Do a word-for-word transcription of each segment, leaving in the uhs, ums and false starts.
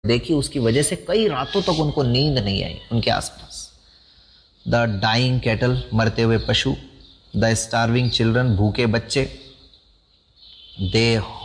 देखी, उसकी वजह से कई रातों तक उनको नींद नहीं आई उनके आसपास। द डाइंग कैटल, मरते हुए पशु, द स्टार्विंग चिल्ड्रन, भूखे बच्चे, दे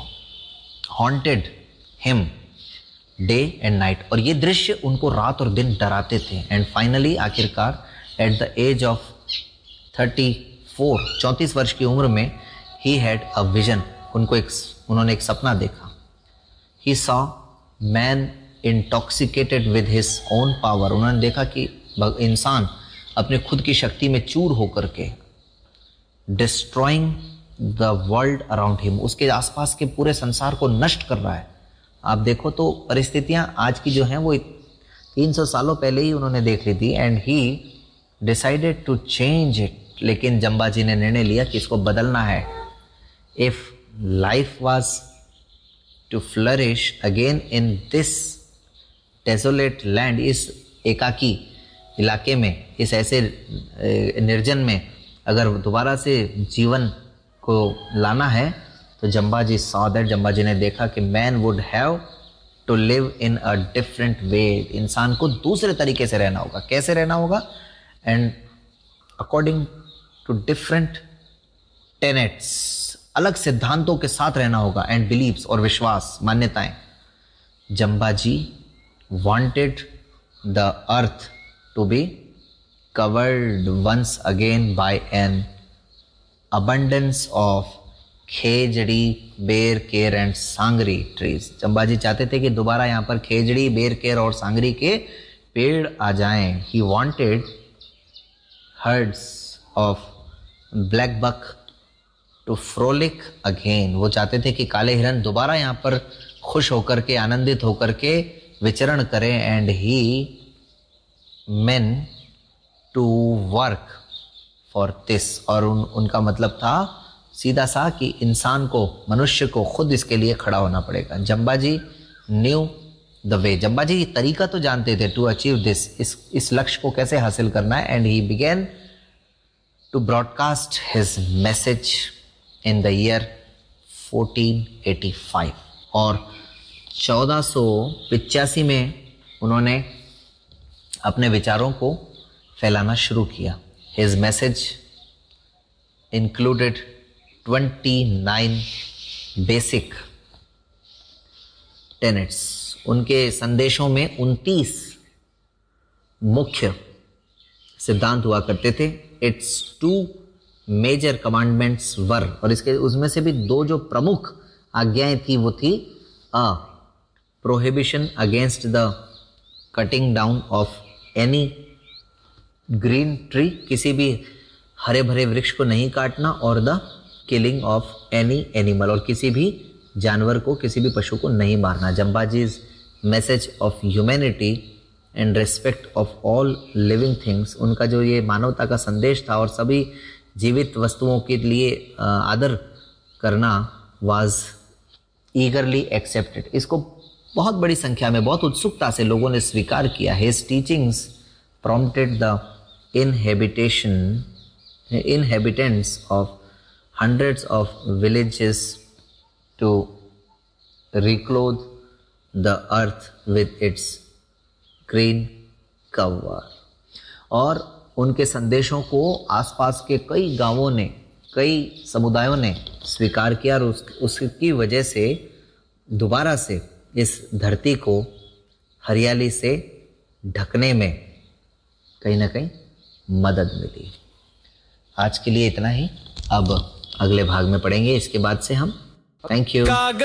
haunted him day and night, और ये दृश्य उनको रात और दिन डराते थे। एंड फाइनली, आखिरकार, at the age of thirty four, चौंतीस वर्ष की उम्र में, ही हैड अ विजन, उनको एक उन्होंने एक सपना देखा। He saw man intoxicated with his own power, उन्होंने देखा कि इंसान अपने खुद की शक्ति में चूर होकर के destroying the world around him, उसके आसपास के पूरे संसार को नष्ट कर रहा है। आप देखो तो परिस्थितियां आज की जो हैं वो तीन सौ सालों पहले ही उन्होंने देख ली थी। And he decided to change it, लेकिन जंबाजी ने निर्णय लिया कि इसको बदलना है। If life was to flourish again in this desolate land, इस एकाकी इलाके में, इस ऐसे निर्जन में अगर दोबारा से जीवन को लाना है, तो जंबाजी सॉ दैट, जंबाजी ने देखा कि man would have to live in a different way, इंसान को दूसरे तरीके से रहना होगा। कैसे रहना होगा? And according to different tenets, अलग सिद्धांतों के साथ रहना होगा। एंड बिलीव्स, और विश्वास, मान्यताएं। जंबाजी wanted the earth to be covered once again by an abundance of खेजड़ी, बेर केर एंड सांगरी ट्रीज। जंबाजी चाहते थे कि दोबारा यहाँ पर खेजड़ी, बेर केर और सांगरी के पेड़ आ जाएं। He wanted herds of black buck to frolic again, वो चाहते थे कि काले हिरन दोबारा यहाँ पर खुश होकर के, आनंदित होकर के विचरण करें। And he main to work for this, और उन, उनका मतलब था सीधा सा कि इंसान को, मनुष्य को खुद इसके लिए खड़ा होना पड़ेगा। जंबाजी न्यू द वे, जंबाजी तरीका तो जानते थे टू अचीव दिस, इस इस लक्ष्य को कैसे हासिल करना है। And he begin to broadcast his message in the year fourteen eighty five, और चौदह सौ पिचासी में उन्होंने अपने विचारों को फैलाना शुरू किया। His message included twenty nine basic tenets, उनके संदेशों में उनतीस मुख्य सिद्धांत हुआ करते थे। इट्स टू मेजर कमांडमेंट्स वर, और इसके उसमें से भी दो जो प्रमुख आज्ञाएं थी वो थी अ prohibition against the cutting down of any green tree, किसी भी हरे भरे वृक्ष को नहीं काटना, और the killing of any animal, और किसी भी जानवर को, किसी भी पशु को नहीं मारना। जंबाजी's message of humanity and respect of all living things, उनका जो ये मानवता का संदेश था और सभी जीवित वस्तुओं के लिए आदर करना, was eagerly accepted, इसको बहुत बड़ी संख्या में, बहुत उत्सुकता से लोगों ने स्वीकार किया। His teachings prompted the inhabitation inhabitants of hundreds of villages to reclothe the earth with its green cover, और उनके संदेशों को आसपास के कई गांवों ने, कई समुदायों ने स्वीकार किया, और उस, उसकी वजह से दोबारा से इस धरती को हरियाली से ढकने में कहीं ना कहीं मदद मिली। आज के लिए इतना ही, अब अगले भाग में पढ़ेंगे इसके बाद से हम। Thank you.